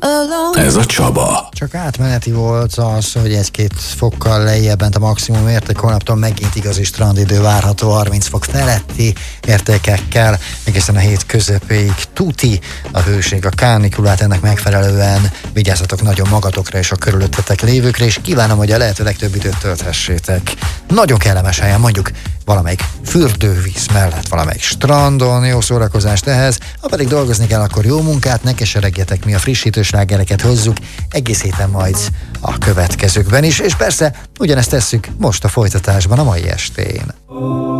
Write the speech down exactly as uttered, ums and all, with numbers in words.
Ez a Csaba. Csak átmeneti volt az, hogy egy-két fokkal lejjebb bent a maximum érték, holnaptól megint igazi strandidő várható, harminc fok feletti értékekkel, egészen a hét közepéig tuti a hőség, a kánikulát, ennek megfelelően vigyázzatok nagyon magatokra és a körülöttetek lévőkre, és kívánom, hogy a lehető legtöbb időt tölthessétek nagyon kellemes helyen, mondjuk valamelyik fürdővíz mellett, valamelyik strandon, jó szórakozást ehhez, ha pedig dolgozni kell, akkor jó munkát, ne keseregjetek, mi a frissítő slágereket hozzuk, egész héten majd a következőkben is, és persze ugyanezt tesszük most a folytatásban a mai estén.